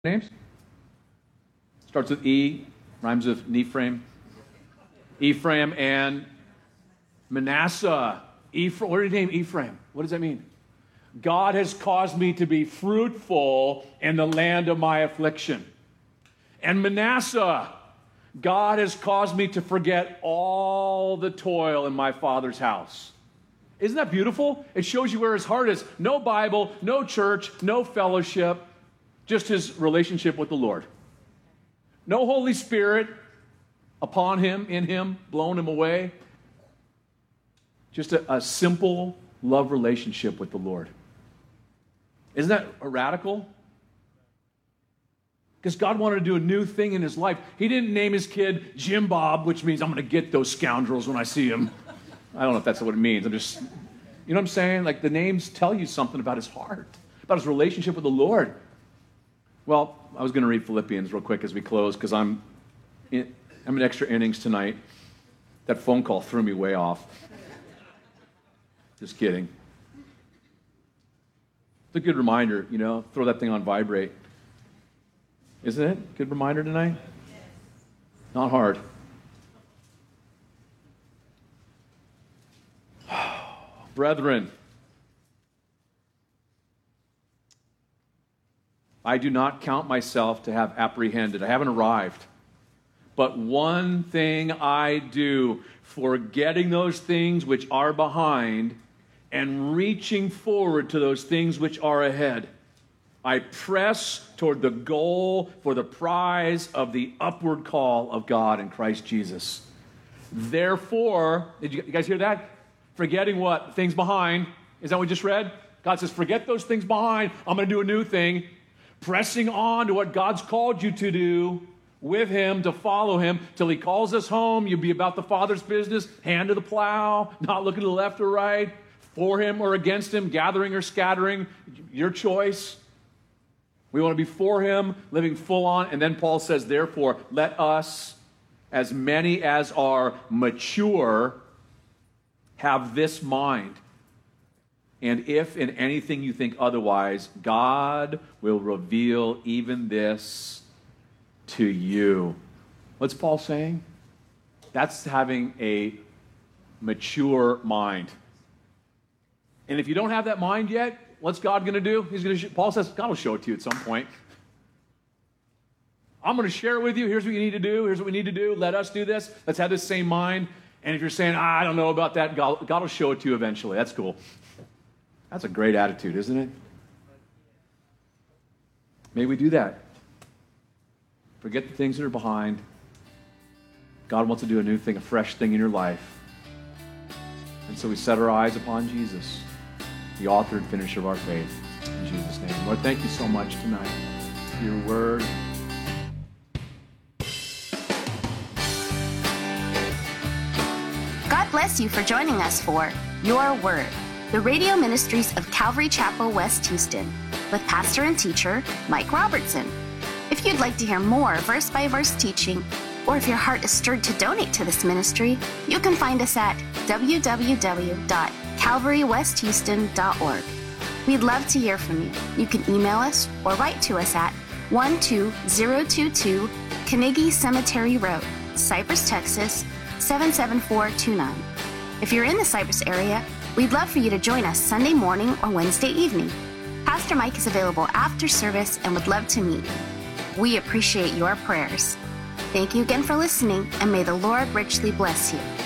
names? Starts with E, rhymes with Ephraim. Ephraim and Manasseh. What did he name Ephraim? What does that mean? God has caused me to be fruitful in the land of my affliction. And Manasseh, God has caused me to forget all the toil in my father's house. Isn't that beautiful? It shows you where his heart is. No Bible, no church, no fellowship, just his relationship with the Lord. No Holy Spirit upon him, in him, blowing him away. Just a simple love relationship with the Lord. Isn't that radical? Because God wanted to do a new thing in his life. He didn't name his kid Jim Bob, which means I'm going to get those scoundrels when I see them. I don't know if that's what it means. You know what I'm saying? Like the names tell you something about his heart, about his relationship with the Lord. Well, I was going to read Philippians real quick as we close because I'm in extra innings tonight. That phone call threw me way off. Just kidding. It's a good reminder, throw that thing on vibrate. Isn't it? Good reminder tonight? Not hard. Brethren, I do not count myself to have apprehended. I haven't arrived. But one thing I do, forgetting those things which are behind and reaching forward to those things which are ahead, I press toward the goal for the prize of the upward call of God in Christ Jesus. Therefore, did you guys hear that? Forgetting what? Things behind. Is that what we just read? God says, forget those things behind. I'm going to do a new thing. Pressing on to what God's called you to do with him, to follow him, till he calls us home. You'll be about the Father's business, hand to the plow, not looking to the left or right, for him or against him, gathering or scattering, your choice. We want to be for him, living full on. And then Paul says, therefore, let us, as many as are mature, have this mind. And if in anything you think otherwise, God will reveal even this to you. What's Paul saying? That's having a mature mind. And if you don't have that mind yet, what's God going to do? Paul says, God will show it to you at some point. I'm going to share it with you. Here's what you need to do. Here's what we need to do. Let us do this. Let's have this same mind. And if you're saying, I don't know about that, God will show it to you eventually. That's cool. That's a great attitude, isn't it? May we do that. Forget the things that are behind. God wants to do a new thing, a fresh thing in your life. And so we set our eyes upon Jesus, the author and finisher of our faith. In Jesus' name. Lord, thank you so much tonight for your word. God bless you for joining us for Your Word, the radio ministries of Calvary Chapel, West Houston, with pastor and teacher Mike Robertson. If you'd like to hear more verse-by-verse teaching, or if your heart is stirred to donate to this ministry, you can find us at www.calvarywesthouston.org. We'd love to hear from you. You can email us or write to us at 12022 Carnegie Cemetery Road, Cypress, Texas, 77429. If you're in the Cypress area, we'd love for you to join us Sunday morning or Wednesday evening. Pastor Mike is available after service and would love to meet you. We appreciate your prayers. Thank you again for listening, and may the Lord richly bless you.